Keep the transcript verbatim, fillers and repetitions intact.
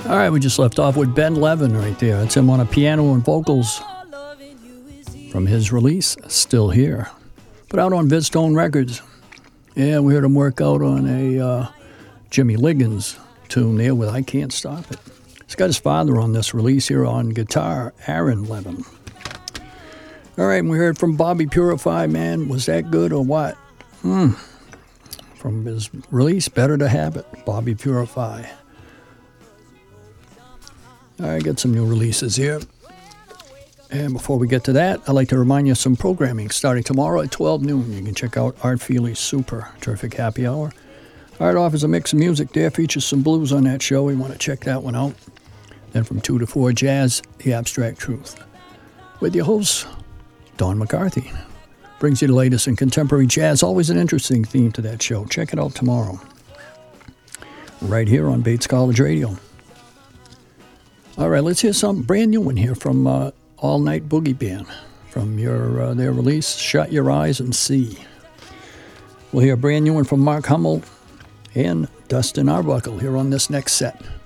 All right, we just left off with Ben Levin right there. It's him on a piano and vocals from his release, Still Here. Put out on Vidstone Records. Yeah, we heard him work out on a uh, Jimmy Liggins tune there with I Can't Stop It. He's got his father on this release here on guitar, Aaron Levin. All right, and we heard from Bobby Purify, man. Was that good or what? Hmm. From his release, Better to Have It, Bobby Purify. All right, got some new releases here. And before we get to that, I'd like to remind you of some programming starting tomorrow at twelve noon. You can check out Art Feely's Super Terrific Happy Hour. Art offers a mix of music there, features some blues on that show. We want to check that one out. Then from two to four, Jazz, The Abstract Truth. With your host, Don McCarthy. Brings you the latest in contemporary jazz. Always an interesting theme to that show. Check it out tomorrow. Right here on Bates College Radio. All right, let's hear some brand new one here from uh, All Night Boogie Band. From your uh, their release, Shut Your Eyes and See. We'll hear a brand new one from Mark Hummel and Dustin Arbuckle here on this next set.